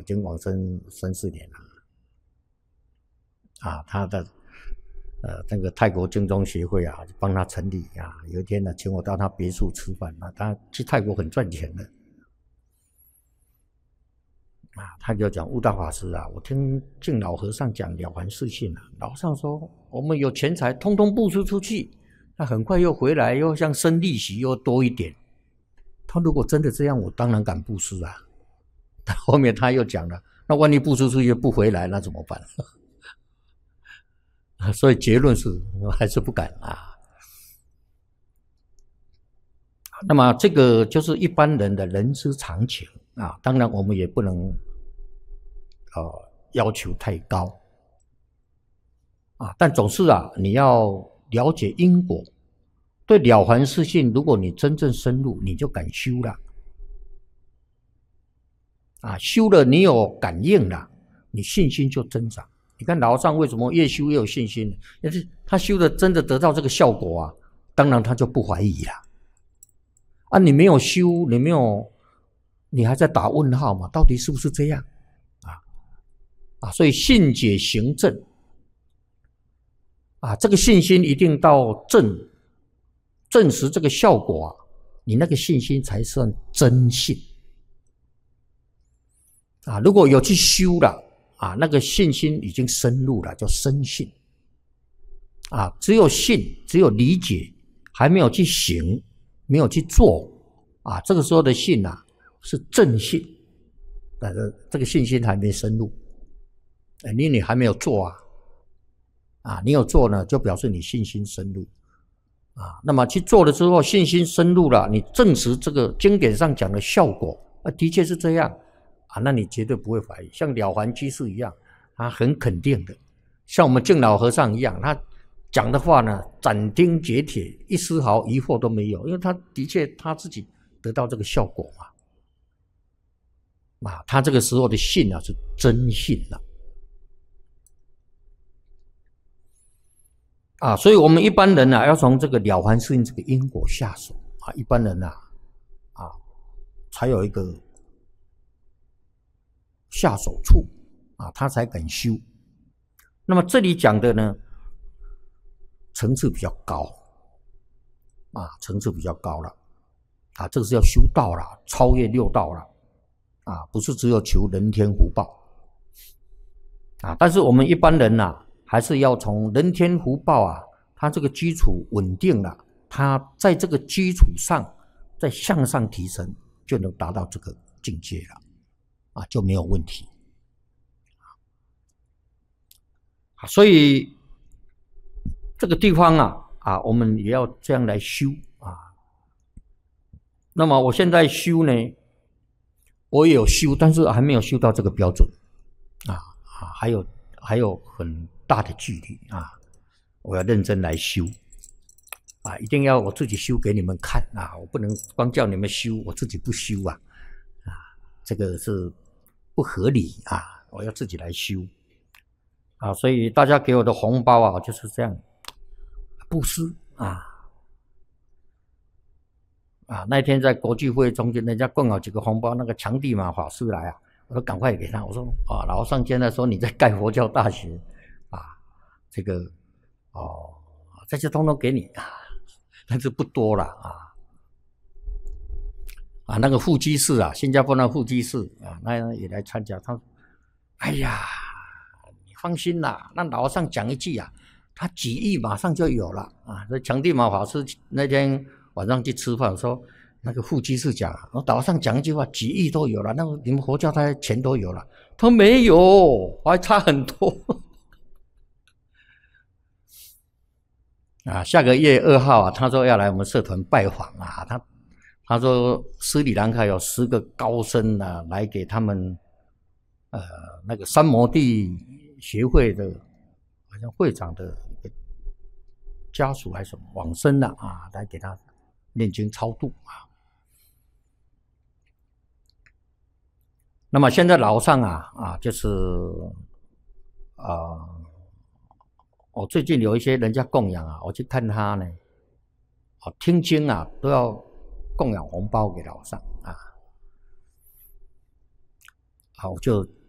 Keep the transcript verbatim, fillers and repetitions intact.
已经往生三四年了。啊，他的呃那个泰国经中协会啊，帮他成立啊。有一天呢，请我到他别墅吃饭啊，他去泰国很赚钱的。啊，他就讲悟道法师啊，我听净老和尚讲了凡四训啊，老和尚说我们有钱财，通通布施出去，那很快又回来，又像生利息又多一点。他如果真的这样，我当然敢布施啊。但后面他又讲了，那万一布施出去不回来，那怎么办？所以结论是还是不敢啊。那么这个就是一般人的人之常情啊，当然我们也不能呃要求太高啊，但总是啊你要了解因果。对了凡四训，如果你真正深入，你就敢修了啊，修了你有感应了，你信心就增长。你看老和尚为什么越修越有信心？但是他修的真的得到这个效果啊，当然他就不怀疑了。啊，你没有修，你没有，你还在打问号嘛？到底是不是这样？啊啊，所以信解行证啊，这个信心一定到证证实这个效果啊，你那个信心才算真信啊。如果有去修了啊，那个信心已经深入了，叫深信啊。只有信，只有理解，还没有去行。没有去做啊，这个时候的信啊是正信，但是这个信心还没深入，哎，你你还没有做啊，啊，你有做呢，就表示你信心深入啊。那么去做了之后，信心深入了，你证实这个经典上讲的效果，啊，的确是这样啊，那你绝对不会怀疑。像了凡居士一样，他很肯定的，像我们净老和尚一样，他讲的话呢，斩钉截铁，一丝毫疑惑都没有，因为他的确他自己得到这个效果嘛，啊，他这个时候的信啊是真信了，啊，所以我们一般人啊要从这个了凡四训这个因果下手啊，一般人啊啊才有一个下手处啊，他才敢修。那么这里讲的呢，层次比较高啊，层次比较高了啊，这个是要修道了，超越六道了啊，不是只有求人天福报啊。但是我们一般人呐、啊，还是要从人天福报啊，它这个基础稳定了，它在这个基础上再向上提升，就能达到这个境界了啊，就没有问题啊。所以这个地方啊啊，我们也要这样来修啊。那么我现在修呢，我也有修，但是还没有修到这个标准啊啊，还有还有很大的距离啊，我要认真来修啊，一定要我自己修给你们看啊，我不能光叫你们修，我自己不修啊啊，这个是不合理啊，我要自己来修啊，所以大家给我的红包啊就是这样。布施啊啊！那天在国际会中间，人家供了几个红包，那个强地马法师来啊，我说赶快给他，我说啊，老和尚现在说你在盖佛教大学啊，这个哦，这些通通给你啊，但是不多了啊啊！那个副居士啊，新加坡那副居士啊，那也来参加，他说：“哎呀，你放心啦，那老和尚讲一句啊。”他几亿马上就有了啊！这强地马法师那天晚上去吃饭，说那个副居士讲，我岛上讲一句话，几亿都有了，那个你们佛教他钱都有了。他说没有，还差很多啊！下个月二号啊，他说要来我们社团拜访啊，他他说斯里兰卡有十个高僧啊，来给他们呃那个三摩地协会的。好像会长的家属还是什么往生了啊，来给他念经超度啊。那么现在老上啊啊，就是啊、呃，我最近有一些人家供养啊，我去看他呢，啊，听经啊都要供养红包给老上啊好，就